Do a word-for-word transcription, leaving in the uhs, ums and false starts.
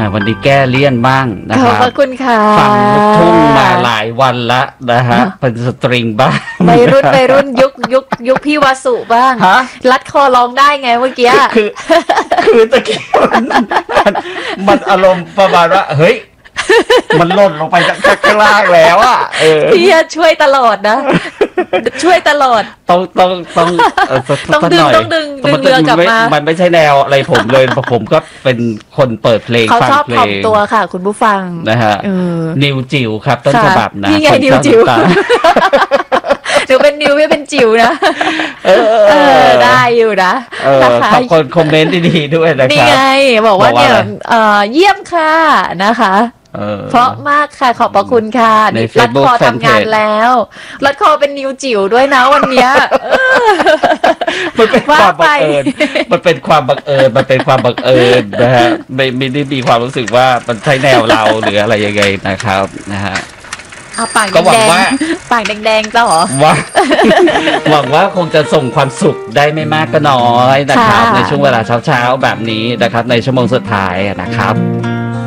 วันนี้แก้เลี่ยนบ้างนะคขอบรับพระคุณค่ะฟังลูกทุ่งมาหลายวันละนะฮะเป็นสตริงบ้างวัยรุ่นวัยรุ่นยุคยุคยุคพี่วสุบ้างรัดคอร้องได้ไงเมื่อกี้คือคือตะกี้มันมันอารมณ์ประมาณว่าเฮ้ยมันหล่นลงไปจากข้างล่างแล้วอ่ะพี่ช่วยตลอดนะช่วยตลอดต้องต้องต้องต้องดึงต้องดึงดึงเรือกลับมามันไม่ใช่แนวอะไรผมเลยผมก็เป็นคนเปิดเพลงเขาชอบถ่อมตัวค่ะคุณผู้ฟังนะฮะนิวจิ๋วครับต้นฉบับนะนี่ไงนิวจิ๋วหนูเป็นนิวไม่เป็นจิ๋วนะเออได้อยู่นะขอบคุณคอมเมนต์ดีๆด้วยนะครับนี่ไงบอกว่าเนี่ยเยี่ยมค่ะนะคะเพราะมากค่ะขอบพระคุณค่ะรัดคอทำงานแล้วรัดคอเป็นนิวจิ๋วด้วยนะวันนี้มันเป็นความบังเอิญมันเป็นความบังเอิญมันเป็นความบังเอิญนะฮะไม่ไม่ได้มีความรู้สึกว่ามันใช่แนวเราหรืออะไรยังไงนะครับนะฮะเอาปากแดงๆปากแดงๆจ้ะหรอว่าหวังว่าคงจะส่งความสุขได้ไม่มากก็น้อยนะครับในช่วงเวลาเช้าๆแบบนี้นะครับในชั่วโมงสุดท้ายนะครับ